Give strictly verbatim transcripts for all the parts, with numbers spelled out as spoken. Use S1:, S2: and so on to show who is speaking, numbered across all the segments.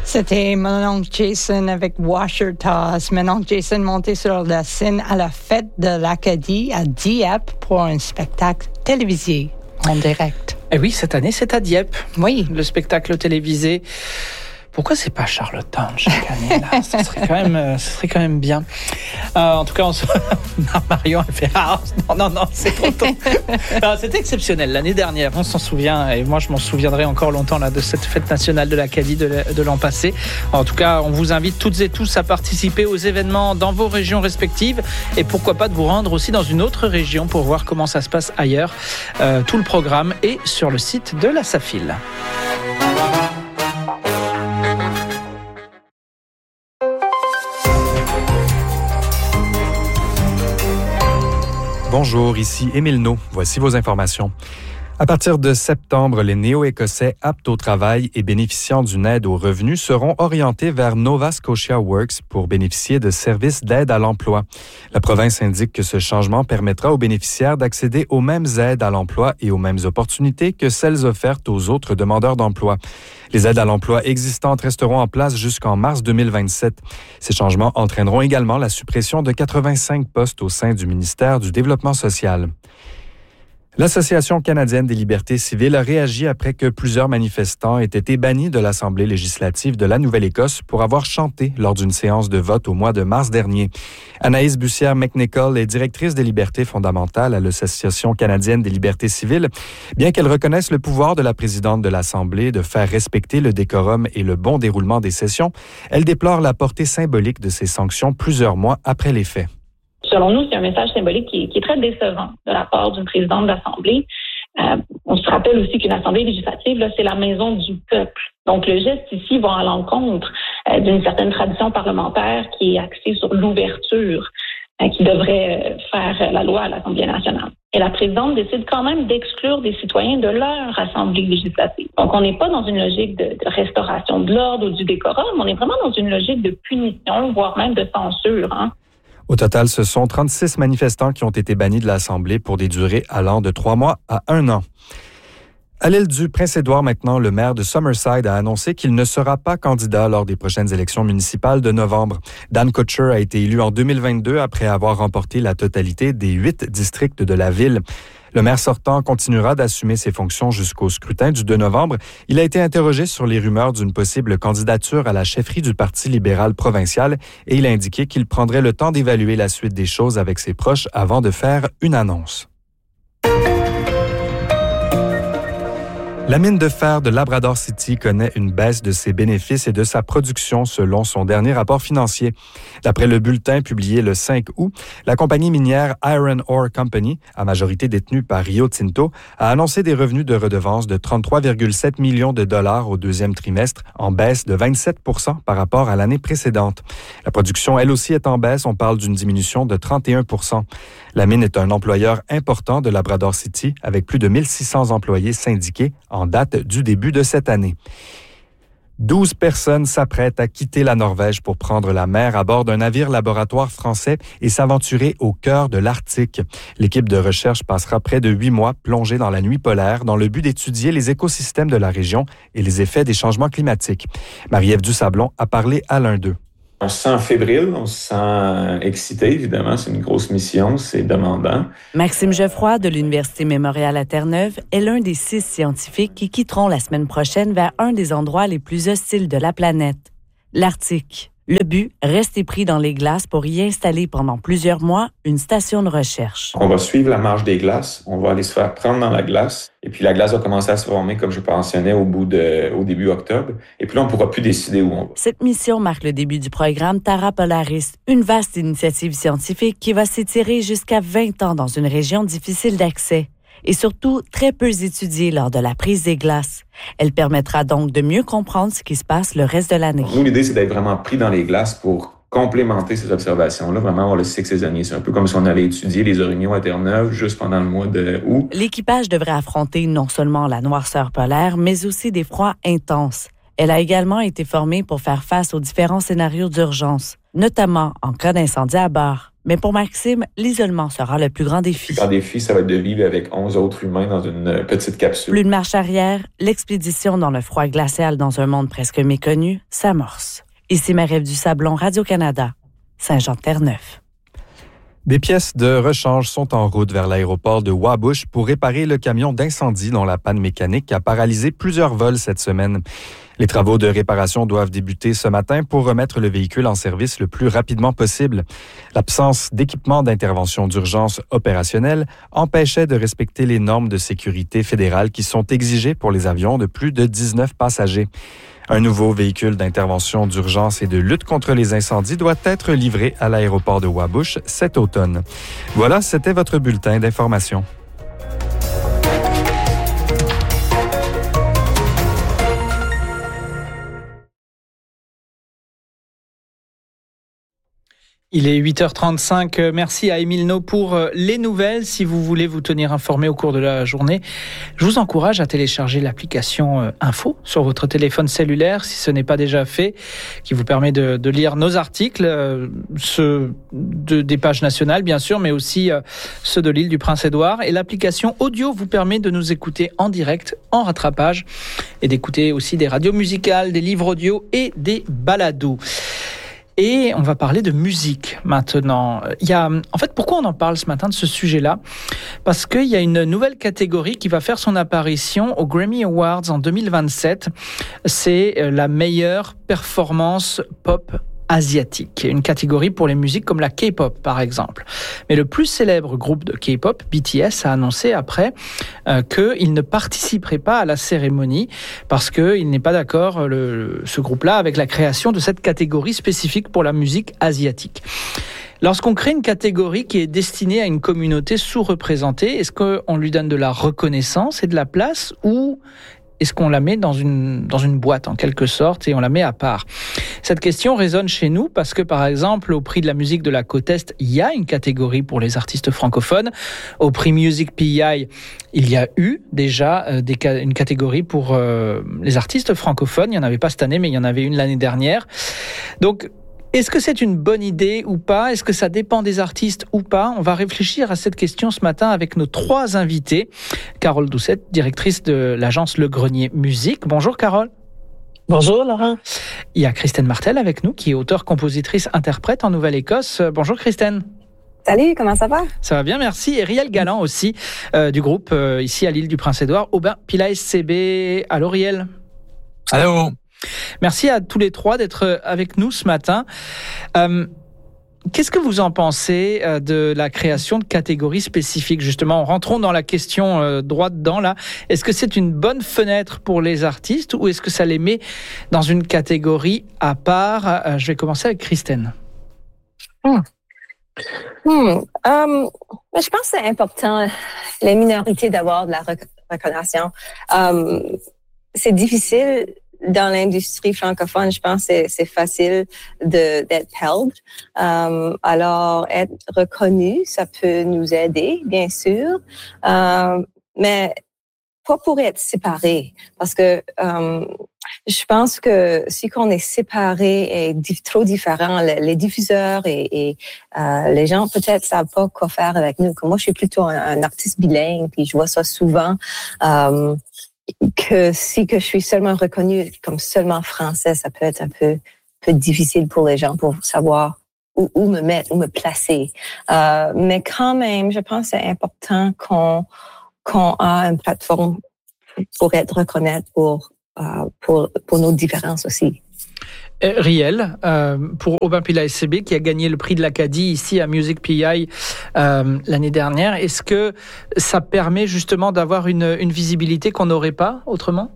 S1: C'était mon oncle Jason avec Washer Toss. Mon oncle Jason monté sur la scène à la fête de l'Acadie à Dieppe pour un spectacle télévisé en direct.
S2: Et oui, cette année, c'est à Dieppe.
S1: Oui.
S2: Le spectacle télévisé. Pourquoi c'est pas Charlottetown chaque année là? Ça serait quand même, euh, ça serait quand même bien. Euh, en tout cas, on se... non, Marion, elle fait ah non non non, c'est trop tôt. Non, c'était exceptionnel l'année dernière. On s'en souvient et moi je m'en souviendrai encore longtemps là de cette fête nationale de l'Acadie de, de l'an passé. En tout cas, on vous invite toutes et tous à participer aux événements dans vos régions respectives et pourquoi pas de vous rendre aussi dans une autre région pour voir comment ça se passe ailleurs. Euh, tout le programme est sur le site de la SAFIL.
S3: Bonjour, ici Émile No. Voici vos informations. À partir de septembre, les Néo-Écossais aptes au travail et bénéficiant d'une aide aux revenus seront orientés vers Nova Scotia Works pour bénéficier de services d'aide à l'emploi. La province indique que ce changement permettra aux bénéficiaires d'accéder aux mêmes aides à l'emploi et aux mêmes opportunités que celles offertes aux autres demandeurs d'emploi. Les aides à l'emploi existantes resteront en place jusqu'en mars deux mille vingt-sept. Ces changements entraîneront également la suppression de quatre-vingt-cinq postes au sein du ministère du Développement social. L'Association canadienne des libertés civiles a réagi après que plusieurs manifestants aient été bannis de l'Assemblée législative de la Nouvelle-Écosse pour avoir chanté lors d'une séance de vote au mois de mars dernier. Anaïs Bussière-McNichol est directrice des libertés fondamentales à l'Association canadienne des libertés civiles. Bien qu'elle reconnaisse le pouvoir de la présidente de l'Assemblée de faire respecter le décorum et le bon déroulement des sessions, elle déplore la portée symbolique de ces sanctions plusieurs mois après les faits.
S4: Selon nous, c'est un message symbolique qui est, qui est très décevant de la part d'une présidente d'Assemblée. Euh, on se rappelle aussi qu'une Assemblée législative, là, c'est la maison du peuple. Donc, le geste ici va à l'encontre euh, d'une certaine tradition parlementaire qui est axée sur l'ouverture, euh, qui devrait euh, faire la loi à l'Assemblée nationale. Et la présidente décide quand même d'exclure des citoyens de leur Assemblée législative. Donc, on n'est pas dans une logique de, de restauration de l'ordre ou du décorum, on est vraiment dans une logique de punition, voire même de censure, hein.
S3: Au total, ce sont trente-six manifestants qui ont été bannis de l'Assemblée pour des durées allant de trois mois à un an. À l'île du Prince-Édouard maintenant, le maire de Summerside a annoncé qu'il ne sera pas candidat lors des prochaines élections municipales de novembre. Dan Kutcher a été élu en deux mille vingt-deux après avoir remporté la totalité des huit districts de la ville. Le maire sortant continuera d'assumer ses fonctions jusqu'au scrutin du deux novembre. Il a été interrogé sur les rumeurs d'une possible candidature à la chefferie du Parti libéral provincial et il a indiqué qu'il prendrait le temps d'évaluer la suite des choses avec ses proches avant de faire une annonce. La mine de fer de Labrador City connaît une baisse de ses bénéfices et de sa production selon son dernier rapport financier. D'après le bulletin publié le cinq août, la compagnie minière Iron Ore Company, à majorité détenue par Rio Tinto, a annoncé des revenus de redevance de trente-trois virgule sept millions de dollars au deuxième trimestre, en baisse de vingt-sept pour cent par rapport à l'année précédente. La production, elle aussi, est en baisse. On parle d'une diminution de trente et un pour cent. La mine est un employeur important de Labrador City, avec plus de mille six cents employés syndiqués en date du début de cette année. douze personnes s'apprêtent à quitter la Norvège pour prendre la mer à bord d'un navire laboratoire français et s'aventurer au cœur de l'Arctique. L'équipe de recherche passera près de huit mois plongée dans la nuit polaire dans le but d'étudier les écosystèmes de la région et les effets des changements climatiques. Marie-Ève Dusablon a parlé à l'un d'eux.
S5: On se sent fébrile, on se sent excité, évidemment. C'est une grosse mission, c'est demandant.
S6: Maxime Geoffroy de l'Université Mémorial à Terre-Neuve est l'un des six scientifiques qui quitteront la semaine prochaine vers un des endroits les plus hostiles de la planète, l'Arctique. Le but, rester pris dans les glaces pour y installer pendant plusieurs mois une station de recherche.
S5: On va suivre la marche des glaces, on va aller se faire prendre dans la glace, et puis la glace va commencer à se former, comme je mentionnais, au, bout de, au début octobre, et puis là, on ne pourra plus décider où on va.
S6: Cette mission marque le début du programme Terra Polaris, une vaste initiative scientifique qui va s'étirer jusqu'à vingt ans dans une région difficile d'accès. Et surtout très peu étudiée lors de la prise des glaces. Elle permettra donc de mieux comprendre ce qui se passe le reste de l'année.
S5: Nous, l'idée, c'est d'être vraiment pris dans les glaces pour complémenter ces observations-là, vraiment avoir le cycle saisonnier. C'est un peu comme si on allait étudier les orignaux à Terre-Neuve juste pendant le mois de août.
S6: L'équipage devrait affronter non seulement la noirceur polaire, mais aussi des froids intenses. Elle a également été formée pour faire face aux différents scénarios d'urgence, notamment en cas d'incendie à bord. Mais pour Maxime, l'isolement sera le plus grand défi.
S5: Le plus grand défi, ça va être de vivre avec onze autres humains dans une petite capsule.
S6: Plus de marche arrière, l'expédition dans le froid glacial dans un monde presque méconnu s'amorce. Ici Marie-Ève Dusablon, Radio-Canada, Saint-Jean-de-Terre-Neuve.
S3: Des pièces de rechange sont en route vers l'aéroport de Wabush pour réparer le camion d'incendie dont la panne mécanique a paralysé plusieurs vols cette semaine. Les travaux de réparation doivent débuter ce matin pour remettre le véhicule en service le plus rapidement possible. L'absence d'équipement d'intervention d'urgence opérationnel empêchait de respecter les normes de sécurité fédérales qui sont exigées pour les avions de plus de dix-neuf passagers. Un nouveau véhicule d'intervention d'urgence et de lutte contre les incendies doit être livré à l'aéroport de Wabush cet automne. Voilà, c'était votre bulletin d'information.
S2: Il est huit heures trente-cinq. Merci à Émile No pour les nouvelles. Si vous voulez vous tenir informé au cours de la journée, je vous encourage à télécharger l'application Info sur votre téléphone cellulaire, si ce n'est pas déjà fait, qui vous permet de, de lire nos articles, ceux de, des pages nationales, bien sûr, mais aussi ceux de l'île du Prince-Édouard. Et l'application audio vous permet de nous écouter en direct, en rattrapage, et d'écouter aussi des radios musicales, des livres audio et des balados. Et on va parler de musique maintenant. Il y a, en fait, pourquoi on en parle ce matin de ce sujet-là ? Parce qu'il y a une nouvelle catégorie qui va faire son apparition aux Grammy Awards en deux mille vingt-sept. C'est la meilleure performance pop asiatique, une catégorie pour les musiques comme la K-pop par exemple. Mais le plus célèbre groupe de K-pop, B T S, a annoncé après euh, qu'il ne participerait pas à la cérémonie parce qu'il n'est pas d'accord, le, ce groupe-là, avec la création de cette catégorie spécifique pour la musique asiatique. Lorsqu'on crée une catégorie qui est destinée à une communauté sous-représentée, est-ce qu'on lui donne de la reconnaissance et de la place ou est-ce qu'on la met dans une, dans une boîte, en quelque sorte, et on la met à part ? Cette question résonne chez nous parce que, par exemple, au prix de la musique de la Côte Est, il y a une catégorie pour les artistes francophones. Au prix Music P I, il y a eu déjà euh, des, une catégorie pour euh, les artistes francophones. Il n'y en avait pas cette année, mais il y en avait une l'année dernière. Donc, est-ce que c'est une bonne idée ou pas ? Est-ce que ça dépend des artistes ou pas ? On va réfléchir à cette question ce matin avec nos trois invités. Carole Doucette, directrice de l'agence Le Grenier Musique. Bonjour Carole.
S7: Bonjour Laurent.
S2: Il y a Christine Martel avec nous, qui est auteure, compositrice, interprète en Nouvelle-Écosse. Bonjour Christine.
S7: Salut, comment ça va?
S2: Ça va bien, merci. Et Riel Galland aussi, euh, du groupe euh, ici à l'île du Prince-Édouard, Aubin Pillay C B. Allô Riel.
S8: Allô.
S2: Merci à tous les trois d'être avec nous ce matin. Euh, qu'est-ce que vous en pensez de la création de catégories spécifiques ? Justement, rentrons dans la question euh, droit dedans là. Est-ce que c'est une bonne fenêtre pour les artistes ou est-ce que ça les met dans une catégorie à part ? euh, Je vais commencer avec Christine.
S7: Hmm. Hmm. Um, je pense que c'est important, les minorités, d'avoir de la reconnaissance. Um, c'est difficile dans l'industrie francophone, je pense que c'est, c'est facile de, d'être held. Um, alors, être reconnu, ça peut nous aider, bien sûr, um, mais pas pour être séparé, parce que um, je pense que si qu'on est séparé et di- trop différent, les, les diffuseurs et, et euh, les gens peut-être savent pas quoi faire avec nous. Comme moi, je suis plutôt un, un artiste bilingue, puis je vois ça souvent. Um, que si que je suis seulement reconnue comme seulement français, ça peut être un peu, peu difficile pour les gens pour savoir où, où me mettre, où me placer. Euh, mais quand même, je pense que c'est important qu'on, qu'on a une plateforme pour être reconnaître pour, euh, pour, pour nos différences aussi.
S2: Riel, euh, pour Aubin Pillay C B, qui a gagné le prix de l'Acadie ici à Music P I euh, l'année dernière. Est-ce que ça permet justement d'avoir une, une visibilité qu'on n'aurait pas autrement?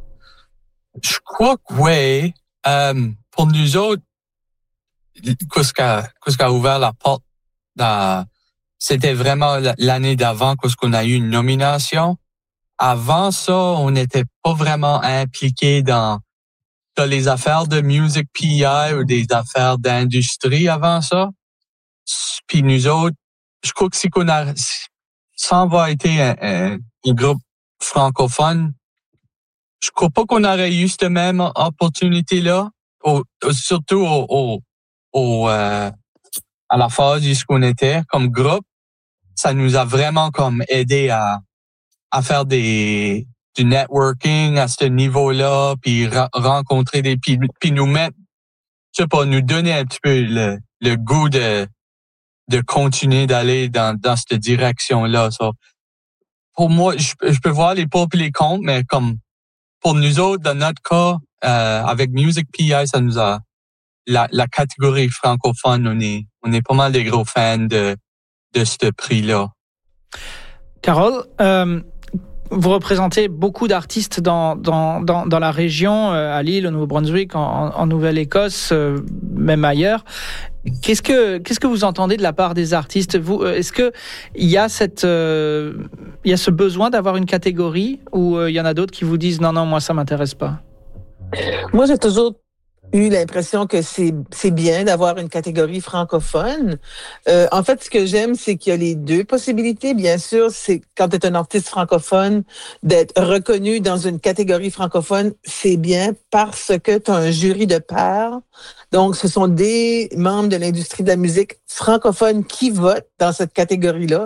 S8: Je crois que oui. Euh, pour nous autres, qu'est-ce qui a, qu'est-ce qui a ouvert la porte, dans, c'était vraiment l'année d'avant qu'on a eu une nomination. Avant ça, on n'était pas vraiment impliqué dans Dans les affaires de Music P I ou des affaires d'industrie avant ça. Puis nous autres, je crois que si qu'on a, sans avoir été un, un, un groupe francophone, je crois pas qu'on aurait eu cette même opportunité-là, au, surtout au, au, au euh, à la phase où on était comme groupe. Ça nous a vraiment comme aidé à, à faire des, du networking à ce niveau-là, puis ra- rencontrer des, puis, puis nous mettre, je sais pas, nous donner un petit peu le, le goût de, de continuer d'aller dans, dans cette direction-là. So, pour moi, je, je peux voir les pour et les contre, mais comme pour nous autres, dans notre cas, euh, avec Music P I, ça nous a la, la catégorie francophone, on est, on est pas mal des gros fans de, de ce prix-là.
S2: Carole, euh, vous représentez beaucoup d'artistes dans, dans, dans, dans la région, euh, à Lille, au Nouveau-Brunswick, en, en Nouvelle-Écosse, euh, même ailleurs. Qu'est-ce que, qu'est-ce que vous entendez de la part des artistes? Vous, est-ce que il y a cette, euh, il y a ce besoin d'avoir une catégorie, ou il euh, y en a d'autres qui vous disent non, non, moi ça m'intéresse pas?
S9: Moi, j'ai toujours eu l'impression que c'est c'est bien d'avoir une catégorie francophone. Euh, en fait, ce que j'aime, c'est qu'il y a les deux possibilités. Bien sûr, c'est quand tu es un artiste francophone, d'être reconnu dans une catégorie francophone, c'est bien parce que tu as un jury de pairs. Donc, ce sont des membres de l'industrie de la musique francophone qui votent dans cette catégorie-là.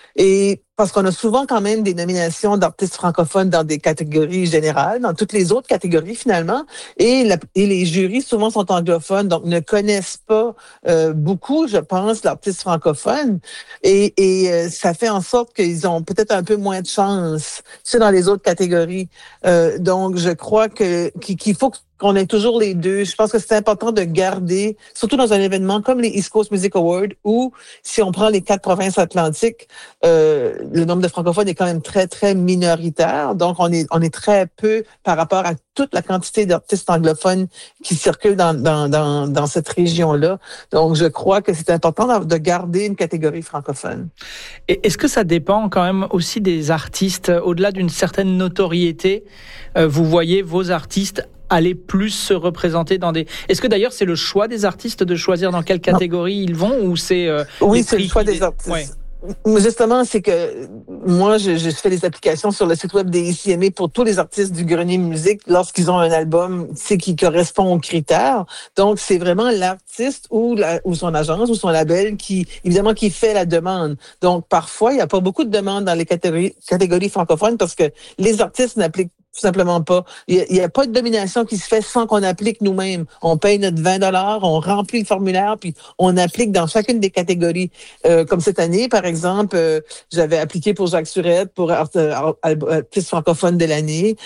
S9: Et parce qu'on a souvent quand même des nominations d'artistes francophones dans des catégories générales, dans toutes les autres catégories finalement, et, la, et les jurys souvent sont anglophones, donc ne connaissent pas euh, beaucoup, je pense, l'artiste francophone, et, et euh, ça fait en sorte qu'ils ont peut-être un peu moins de chance, c'est dans les autres catégories. Euh, donc, je crois que qu'il faut qu'on ait toujours les deux. Je pense que c'est important de garder, surtout dans un événement comme les East Coast Music Awards, où si on prend les quatre provinces atlantiques, euh, le nombre de francophones est quand même très, très minoritaire. Donc, on est, on est très peu par rapport à toute la quantité d'artistes anglophones qui circulent dans, dans, dans, dans cette région-là. Donc, je crois que c'est important de garder une catégorie francophone.
S2: Et est-ce que ça dépend quand même aussi des artistes, au-delà d'une certaine notoriété, euh, vous voyez vos artistes aller plus se représenter dans des... Est-ce que d'ailleurs c'est le choix des artistes de choisir dans quelle catégorie non. ils vont, ou c'est... Euh,
S9: oui, c'est le choix des artistes. Ouais. Justement, c'est que moi, je, je fais des applications sur le site web des I C M A pour tous les artistes du Grenier Musique lorsqu'ils ont un album, c'est qui correspond aux critères. Donc, c'est vraiment l'artiste ou, la, ou son agence ou son label qui, évidemment, qui fait la demande. Donc, parfois, il n'y a pas beaucoup de demandes dans les catégories, catégories francophones parce que les artistes n'appliquent tout simplement pas. Il n'y a, a pas de domination qui se fait sans qu'on applique nous-mêmes. On paye notre vingt dollars, on remplit le formulaire, puis on applique dans chacune des catégories. Euh, comme cette année, par exemple, euh, j'avais appliqué pour Jacques Surette, pour artiste francophone de l'année.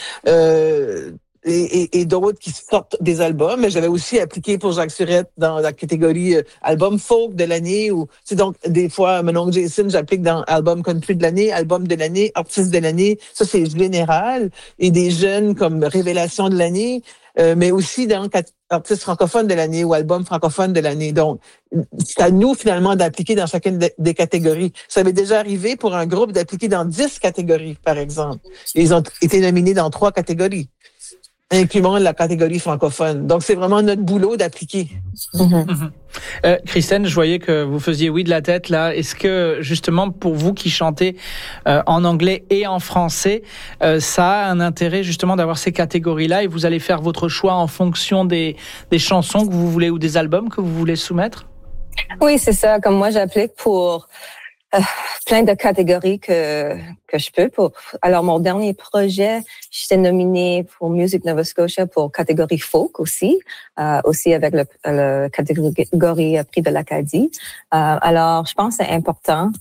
S9: Euh, Et, et, et d'autres qui sortent des albums, mais j'avais aussi appliqué pour Jacques Surette dans la catégorie euh, album folk de l'année, ou c'est donc des fois mon oncle Jason, j'applique dans album country de l'année, album de l'année, artiste de l'année, ça c'est général, et des jeunes comme révélation de l'année, euh, mais aussi dans artiste francophone de l'année ou album francophone de l'année. Donc, c'est à nous finalement d'appliquer dans chacune de, des catégories. Ça m'est déjà arrivé pour un groupe d'appliquer dans dix catégories, par exemple. Ils ont été nominés dans trois catégories, incluant la catégorie francophone. Donc, c'est vraiment notre boulot d'appliquer.
S2: Mm-hmm. Mm-hmm. Euh, Christine, je voyais que vous faisiez oui de la tête, là. Est-ce que, justement, pour vous qui chantez euh, en anglais et en français, euh, ça a un intérêt, justement, d'avoir ces catégories-là et vous allez faire votre choix en fonction des, des chansons que vous voulez ou des albums que vous voulez soumettre?
S7: Oui, c'est ça. Comme moi, j'applique pour... Euh, plein de catégories que que je peux. Pour alors mon dernier projet, j'étais nominée pour Music Nova Scotia pour catégorie folk aussi, euh, aussi avec le, le catégorie prix de l'Acadie. Euh, alors je pense que c'est important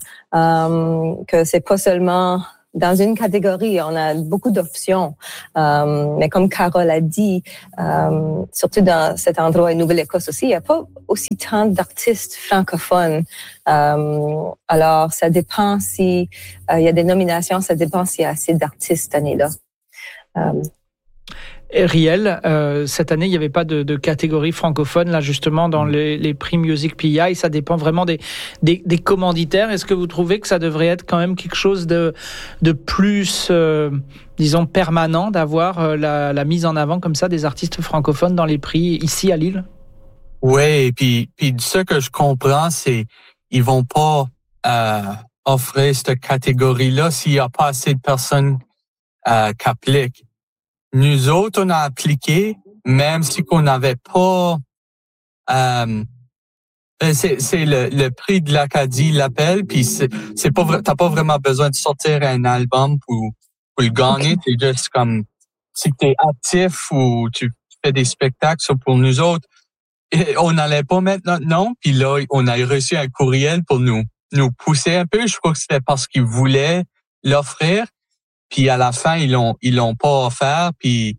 S7: euh, que c'est pas seulement dans une catégorie, on a beaucoup d'options. Euh, mais comme Carole a dit, euh, surtout dans cet endroit, Nouvelle-Écosse aussi, il n'y a pas aussi tant d'artistes francophones. Euh, alors, ça dépend si euh, il y a des nominations, ça dépend s'il y a assez d'artistes cette année-là. Euh,
S2: Et Riel, euh, cette année, il n'y avait pas de, de catégorie francophone, là, justement, dans les, les prix Music P I. Ça dépend vraiment des, des, des commanditaires. Est-ce que vous trouvez que ça devrait être quand même quelque chose de, de plus, euh, disons, permanent, d'avoir euh, la, la mise en avant comme ça des artistes francophones dans les prix ici à Lille?
S8: Oui, et puis, puis ce que je comprends, c'est ils vont pas euh, offrir cette catégorie-là s'il n'y a pas assez de personnes euh, qui appliquent. nous autres, on a appliqué, même si qu'on n'avait pas... Euh, c'est, c'est le, le prix de l'Acadie l'appel, puis c'est, c'est pas vrai, t'as pas vraiment besoin de sortir un album pour, pour le gagner. Okay. C'est juste comme si t'es actif ou tu fais des spectacles. So pour nous autres, on n'allait pas mettre notre nom, puis là, on a reçu un courriel pour nous nous pousser un peu. Je crois que c'était parce qu'ils voulaient l'offrir, puis à la fin, ils l'ont ils l'ont pas offert, puis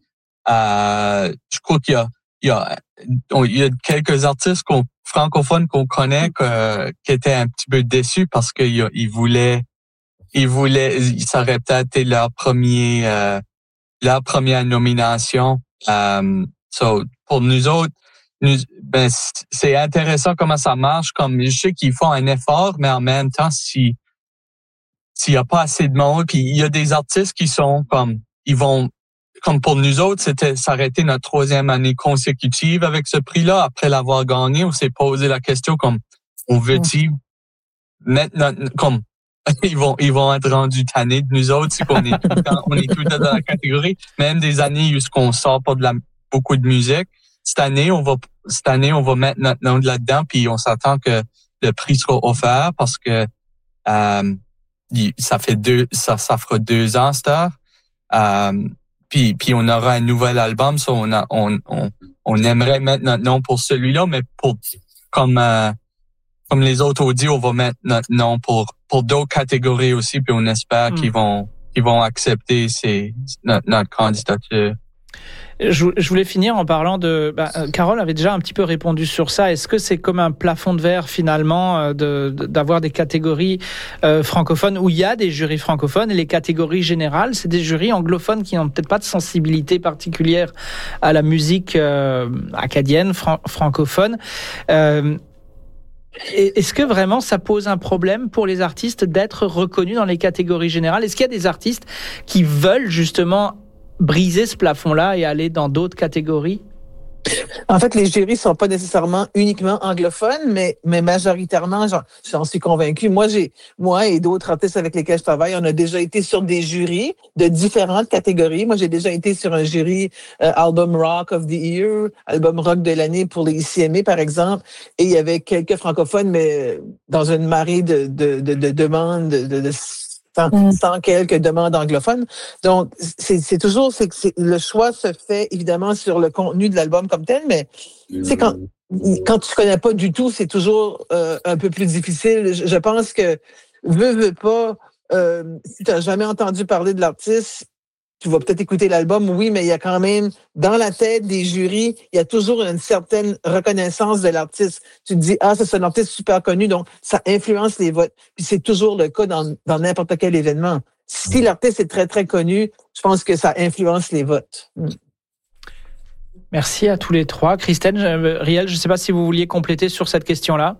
S8: euh, je crois qu'il y a il y a il y a quelques artistes qu'on, francophones qu'on connaît que, qui étaient un petit peu déçus parce qu'ils ils voulaient ils voulaient ça aurait peut-être été leur premier euh, leur première nomination. Um, so pour nous autres, nous, ben c'est intéressant comment ça marche. Comme je sais qu'ils font un effort, mais en même temps, si s'il y a pas assez de monde, puis il y a des artistes qui sont comme ils vont comme pour nous autres, c'était ça aurait été notre troisième année consécutive avec ce prix-là. Après l'avoir gagné, on s'est posé la question comme on veut-il mettre notre, comme ils vont ils vont être rendus tannés de nous autres, c'est qu'on est tout le temps, on est tout le temps dans la catégorie. Même des années où on sort pas de la beaucoup de musique. Cette année, on va cette année on va mettre notre nom là-dedans, puis on s'attend que le prix sera offert parce que euh, ça fait deux ça ça fera deux ans cette heure. Euh, Puis, puis on aura un nouvel album, ça on a, on, on, on aimerait mettre notre nom pour celui-là, mais pour comme euh, comme les autres audios, on va mettre notre nom pour pour d'autres catégories aussi, puis on espère mmh. qu'ils vont qu'ils vont accepter ces notre, notre candidature.
S2: Je, je voulais finir en parlant de... Bah, Carole avait déjà un petit peu répondu sur ça. Est-ce que c'est comme un plafond de verre, finalement, de, de, d'avoir des catégories euh, francophones où il y a des jurys francophones et les catégories générales, c'est des jurys anglophones qui n'ont peut-être pas de sensibilité particulière à la musique euh, acadienne, fran- francophone. Euh, Est-ce que vraiment ça pose un problème pour les artistes d'être reconnus dans les catégories générales? Est-ce qu'il y a des artistes qui veulent justement briser ce plafond-là et aller dans d'autres catégories?
S9: En fait, les jurys sont pas nécessairement uniquement anglophones, mais, mais majoritairement, j'en, j'en suis convaincue. Moi, j'ai, moi et d'autres artistes avec lesquels je travaille, on a déjà été sur des jurys de différentes catégories. Moi, j'ai déjà été sur un jury euh, Album Rock of the Year, Album Rock de l'année pour les I C M A, par exemple. Et il y avait quelques francophones, mais dans une marée de, de, de, de demandes, de, de, de Sans, sans quelques demandes anglophones. Donc, c'est, c'est toujours, c'est que c'est, le choix se fait évidemment sur le contenu de l'album comme tel, mais c'est quand, quand tu connais pas du tout, c'est toujours euh, un peu plus difficile. Je, je pense que, veux, veux pas, euh, si tu n'as jamais entendu parler de l'artiste, tu vas peut-être écouter l'album, oui, mais il y a quand même, dans la tête des jurys, il y a toujours une certaine reconnaissance de l'artiste. Tu te dis, ah, ça, c'est un artiste super connu, donc ça influence les votes. Puis c'est toujours le cas dans, dans n'importe quel événement. Si l'artiste est très, très connu, je pense que ça influence les votes. Mm.
S2: Merci à tous les trois. Christine, Riel, je ne sais pas si vous vouliez compléter sur cette question-là.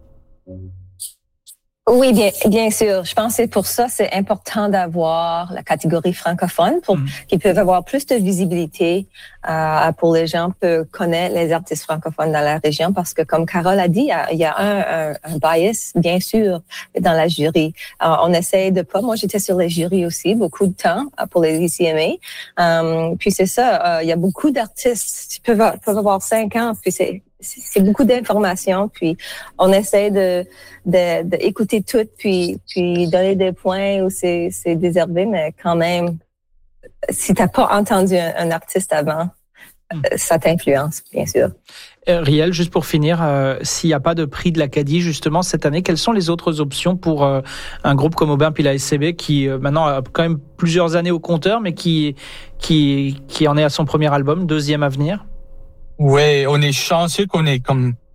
S7: Oui, bien, bien sûr. Je pense que c'est pour ça c'est important d'avoir la catégorie francophone pour mmh. qu'ils peuvent avoir plus de visibilité euh, pour les gens peuvent connaître les artistes francophones dans la région parce que comme Carole a dit, il y a, il y a un, un, un bias bien sûr dans la jury. Alors, on essaie de pas. Moi, j'étais sur les jurys aussi beaucoup de temps pour les I C M A. Um, puis c'est ça. Euh, il y a beaucoup d'artistes qui peuvent, peuvent avoir cinq ans. Puis c'est c'est beaucoup d'informations, puis on essaie de, de, de écouter tout, puis, puis donner des points où c'est, c'est déservé, mais quand même, si t'as pas entendu un, un artiste avant, mm. ça t'influence, bien sûr.
S2: Euh, Riel, juste pour finir, euh, s'il n'y a pas de prix de l'Acadie, justement, cette année, quelles sont les autres options pour euh, un groupe comme Aubin puis la S C B qui, euh, maintenant, a quand même plusieurs années au compteur, mais qui, qui, qui en est à son premier album, deuxième à venir?
S8: Oui, on est chanceux qu'on est comme